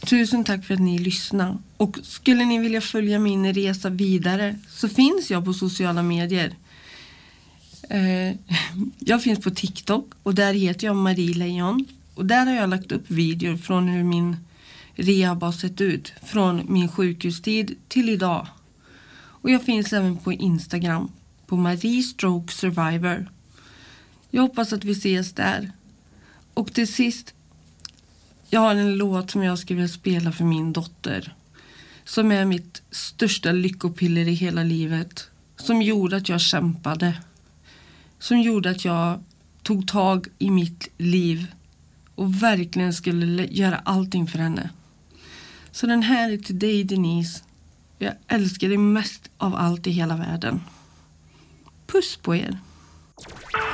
Tusen tack för att ni lyssnar. Och skulle ni vilja följa min resa vidare så finns jag på sociala medier. Jag finns på TikTok och där heter jag Marie Lejon. Och där har jag lagt upp videor från hur min rehab har sett ut. Från min sjukhustid till idag. Och jag finns även på Instagram på Marie Stroke Survivor. Jag hoppas att vi ses där. Och till sist, jag har en låt som jag skulle vilja spela för min dotter. Som är mitt största lyckopiller i hela livet. Som gjorde att jag kämpade. Som gjorde att jag tog tag i mitt liv. Och verkligen skulle göra allting för henne. Så den här är till dig, Denise. Jag älskar dig mest av allt i hela världen. Puss på er.